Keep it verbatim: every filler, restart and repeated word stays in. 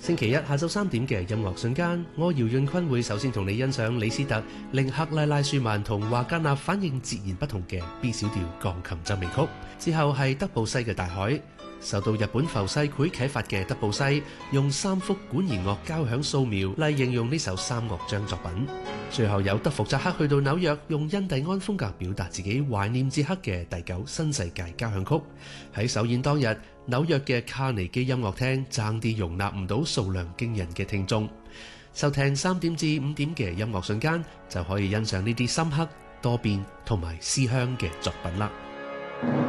星期一下晝三點嘅音樂瞬間，我姚潤坤會首先同你欣賞李斯特令克拉拉舒曼同華格納反應截然不同嘅 B 小調鋼琴奏鳴曲，之後係德布西嘅大海。受到日本浮世繪啟發嘅德布西，用三幅管弦樂交響素描嚟形容呢首三樂章作品。最後有德福扎克去到紐約，用印第安風格表達自己懷念捷克嘅第九新世界交響曲。喺首演當日，紐約嘅卡尼基音樂廳爭啲容納唔到數量驚人嘅聽眾。收聽三點至五點嘅音樂瞬間，就可以欣賞呢啲深刻多變同埋思鄉嘅作品啦。